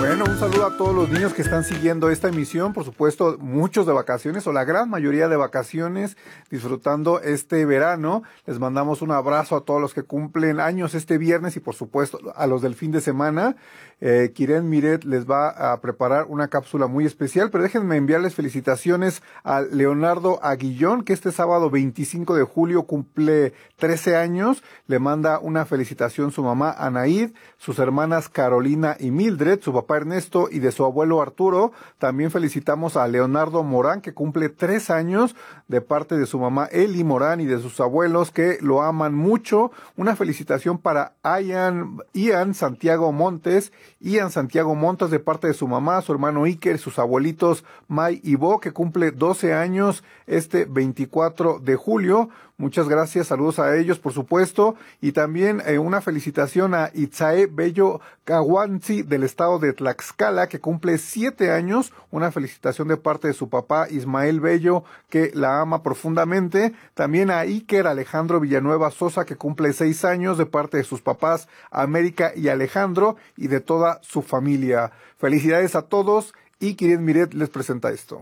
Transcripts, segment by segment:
Bueno, un saludo a todos los niños que están siguiendo esta emisión, por supuesto, muchos de vacaciones o la gran mayoría de vacaciones, disfrutando este verano. Les mandamos un abrazo a todos los que cumplen años este viernes y por supuesto a los del fin de semana. Kiren Miret les va a preparar una cápsula muy especial, pero déjenme enviarles felicitaciones a Leonardo Aguillón, que este sábado 25 de julio cumple 13 años. Le manda una felicitación su mamá Anaid, sus hermanas Carolina y Mildred, su papá Ernesto y de su abuelo Arturo. También felicitamos a Leonardo Morán, que cumple 3 años, de parte de su mamá Eli Morán y de sus abuelos que lo aman mucho. Una felicitación para Ian Santiago Montes de parte de su mamá, su hermano Iker, sus abuelitos May y Bo, que cumple 12 años este 24 de julio. Muchas gracias, saludos a ellos, por supuesto, y también una felicitación a Itzae Bello Caguanzi del estado de Tlaxcala, que cumple 7 años, una felicitación de parte de su papá Ismael Bello, que la ama profundamente. También a Iker Alejandro Villanueva Sosa, que cumple 6 años, de parte de sus papás América y Alejandro, y de toda su familia. Felicidades a todos, y Kiren Miret les presenta esto.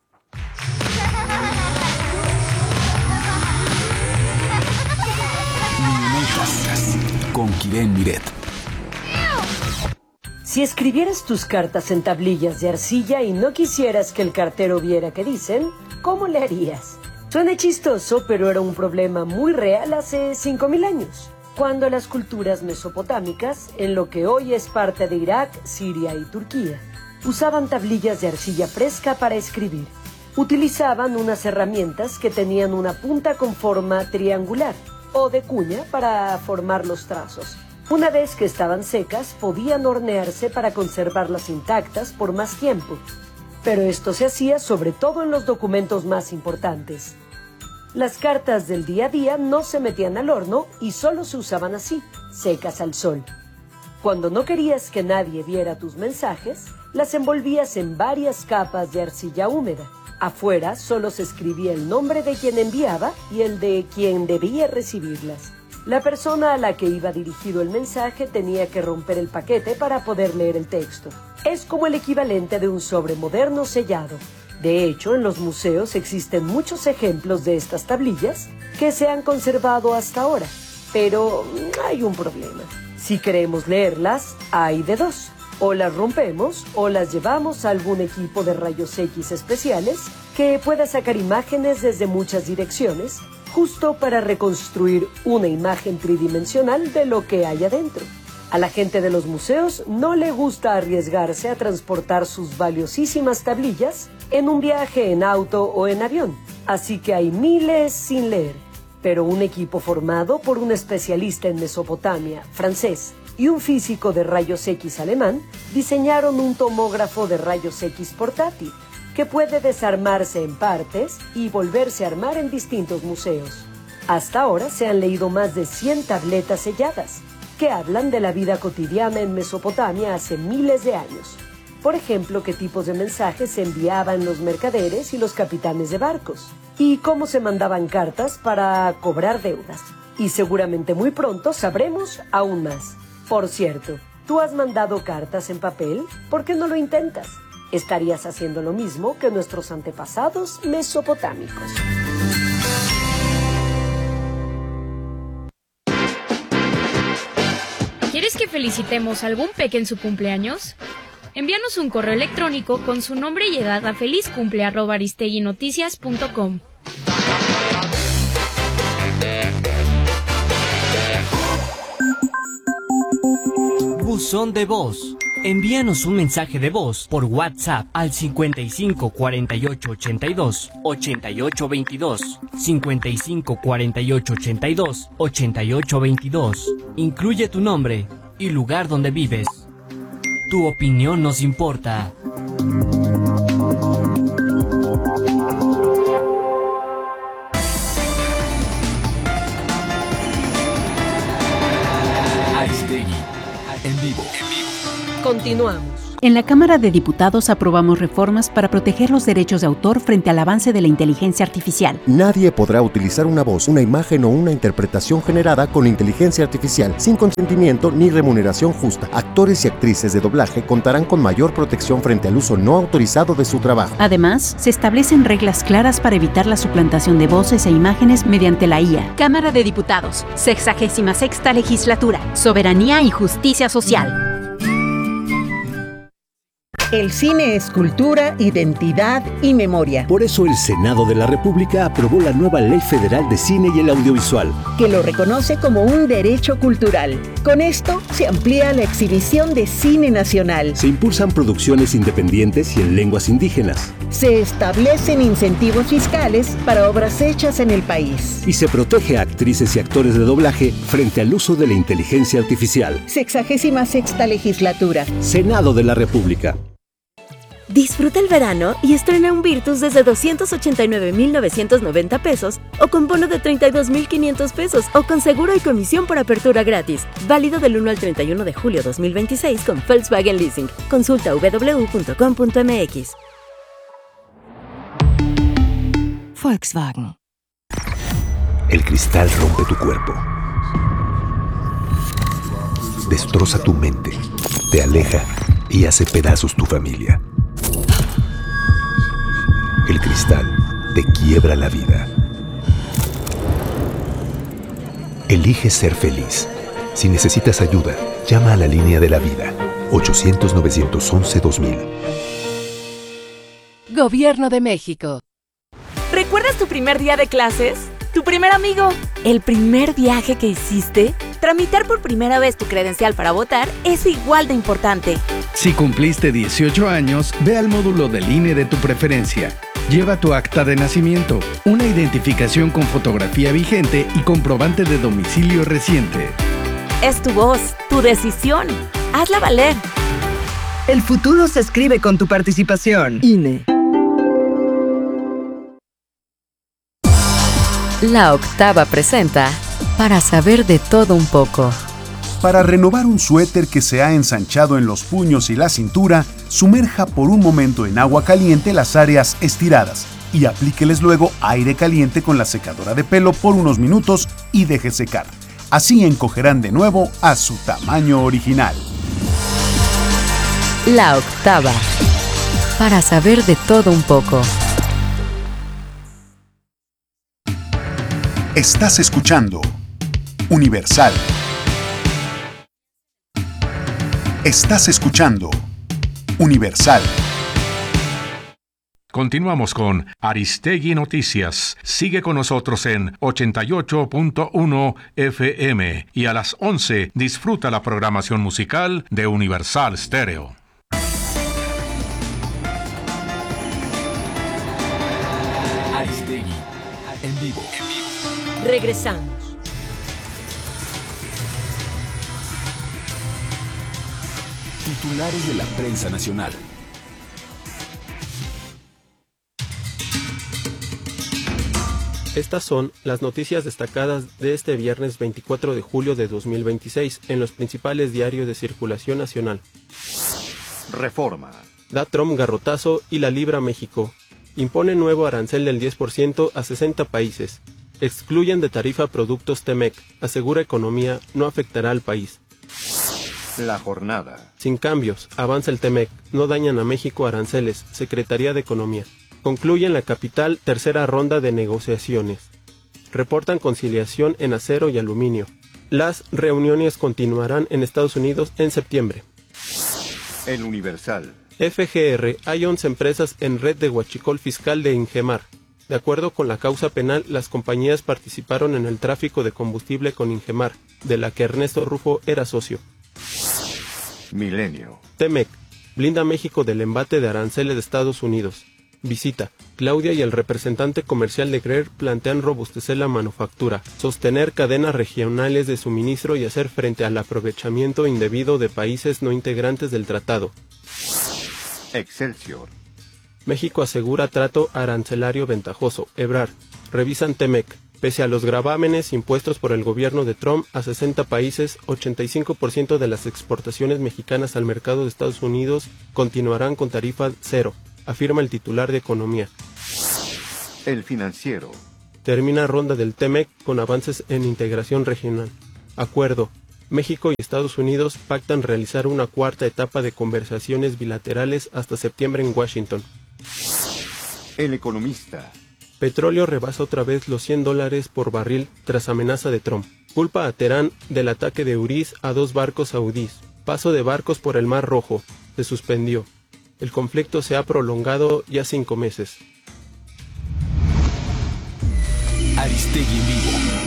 Con Kiren Miret. Si escribieras tus cartas en tablillas de arcilla y no quisieras que el cartero viera qué dicen, ¿cómo le harías? Suena chistoso, pero era un problema muy real hace 5.000 años, cuando las culturas mesopotámicas, en lo que hoy es parte de Irak, Siria y Turquía, usaban tablillas de arcilla fresca para escribir. Utilizaban unas herramientas que tenían una punta con forma triangular o de cuña para formar los trazos. Una vez que estaban secas, podían hornearse para conservarlas intactas por más tiempo. Pero esto se hacía sobre todo en los documentos más importantes. Las cartas del día a día no se metían al horno y solo se usaban así, secas al sol. Cuando no querías que nadie viera tus mensajes, las envolvías en varias capas de arcilla húmeda. Afuera solo se escribía el nombre de quien enviaba y el de quien debía recibirlas. La persona a la que iba dirigido el mensaje tenía que romper el paquete para poder leer el texto. Es como el equivalente de un sobre moderno sellado. De hecho, en los museos existen muchos ejemplos de estas tablillas que se han conservado hasta ahora. Pero hay un problema. Si queremos leerlas, hay de dos. O las rompemos o las llevamos a algún equipo de rayos X especiales que pueda sacar imágenes desde muchas direcciones, justo para reconstruir una imagen tridimensional de lo que hay adentro. A la gente de los museos no le gusta arriesgarse a transportar sus valiosísimas tablillas en un viaje en auto o en avión, así que hay miles sin leer. Pero un equipo formado por un especialista en Mesopotamia, francés, y un físico de rayos X alemán diseñaron un tomógrafo de rayos X portátil que puede desarmarse en partes y volverse a armar en distintos museos. Hasta ahora se han leído más de 100 tabletas selladas que hablan de la vida cotidiana en Mesopotamia hace miles de años. Por ejemplo, qué tipos de mensajes se enviaban los mercaderes y los capitanes de barcos, y cómo se mandaban cartas para cobrar deudas. Y seguramente muy pronto sabremos aún más. Por cierto, ¿tú has mandado cartas en papel? ¿Por qué no lo intentas? Estarías haciendo lo mismo que nuestros antepasados mesopotámicos. ¿Quieres que felicitemos a algún peque en su cumpleaños? Envíanos un correo electrónico con su nombre y edad a felizcumple@aristeguinoticias.com. Buzón de voz. Envíanos un mensaje de voz por WhatsApp al 55 48 82 88 22, 55 48 82 88 22. Incluye tu nombre y lugar donde vives. Tu opinión nos importa. Aristegui, en vivo. Continuamos. En la Cámara de Diputados aprobamos reformas para proteger los derechos de autor frente al avance de la inteligencia artificial. Nadie podrá utilizar una voz, una imagen o una interpretación generada con inteligencia artificial sin consentimiento ni remuneración justa. Actores y actrices de doblaje contarán con mayor protección frente al uso no autorizado de su trabajo. Además, se establecen reglas claras para evitar la suplantación de voces e imágenes mediante la IA. Cámara de Diputados, 66ª Legislatura, Soberanía y Justicia Social. El cine es cultura, identidad y memoria. Por eso el Senado de la República aprobó la nueva Ley Federal de Cine y el Audiovisual, que lo reconoce como un derecho cultural. Con esto se amplía la exhibición de cine nacional. Se impulsan producciones independientes y en lenguas indígenas. Se establecen incentivos fiscales para obras hechas en el país. Y se protege a actrices y actores de doblaje frente al uso de la inteligencia artificial. 66ª Legislatura. Senado de la República. Disfruta el verano y estrena un Virtus desde 289,990 pesos o con bono de 32,500 pesos o con seguro y comisión por apertura gratis. Válido del 1 al 31 de julio 2026 con Volkswagen Leasing. Consulta www.com.mx. Volkswagen. El cristal rompe tu cuerpo. Destroza tu mente. Te aleja y hace pedazos tu familia. El cristal te quiebra la vida. Elige ser feliz. Si necesitas ayuda, llama a la línea de la vida. 800-911-2000. Gobierno de México. ¿Recuerdas tu primer día de clases? ¿Tu primer amigo? ¿El primer viaje que hiciste? Tramitar por primera vez tu credencial para votar es igual de importante. Si cumpliste 18 años, ve al módulo del INE de tu preferencia. Lleva tu acta de nacimiento, una identificación con fotografía vigente y comprobante de domicilio reciente. Es tu voz, tu decisión. Hazla valer. El futuro se escribe con tu participación. INE. La Octava presenta Para saber de todo un poco. Para renovar un suéter que se ha ensanchado en los puños y la cintura, sumerja por un momento en agua caliente las áreas estiradas y aplíqueles luego aire caliente con la secadora de pelo por unos minutos y deje secar. Así encogerán de nuevo a su tamaño original. La Octava. Para saber de todo un poco. Estás escuchando Universal. Estás escuchando Universal. Continuamos con Aristegui Noticias. Sigue con nosotros en 88.1 FM y a las 11 disfruta la programación musical de Universal Stereo. Aristegui en vivo. Regresamos. Titulares de la prensa nacional. Estas son las noticias destacadas de este viernes 24 de julio de 2026 en los principales diarios de circulación nacional. Reforma. Da Trump garrotazo y la libra México. Impone nuevo arancel del 10% a 60 países. Excluyen de tarifa productos Temec. Asegura economía no afectará al país. La jornada. Sin cambios, avanza el Temec. No dañan a México aranceles. Secretaría de Economía. Concluye en la capital tercera ronda de negociaciones. Reportan conciliación en acero y aluminio. Las reuniones continuarán en Estados Unidos en septiembre. El Universal. FGR, hay 11 empresas en red de huachicol fiscal de Ingemar. De acuerdo con la causa penal, las compañías participaron en el tráfico de combustible con Ingemar, de la que Ernesto Rufo era socio. Milenio. Temec, blinda México del embate de aranceles de Estados Unidos. Visita. Claudia y el representante comercial de Greer plantean robustecer la manufactura, sostener cadenas regionales de suministro y hacer frente al aprovechamiento indebido de países no integrantes del tratado. Excelsior. México asegura trato arancelario ventajoso. Ebrard. Revisan Temec. Pese a los gravámenes impuestos por el gobierno de Trump a 60 países, 85% de las exportaciones mexicanas al mercado de Estados Unidos continuarán con tarifa cero, afirma el titular de Economía. El Financiero. Termina ronda del TEMEC con avances en integración regional. Acuerdo. México y Estados Unidos pactan realizar una cuarta etapa de conversaciones bilaterales hasta septiembre en Washington. El Economista. Petróleo rebasa otra vez los $100 por barril tras amenaza de Trump. Culpa a Teherán del ataque de Houthis a 2 barcos saudíes. Paso de barcos por el Mar Rojo. Se suspendió. El conflicto se ha prolongado ya 5 meses. Aristegui en vivo.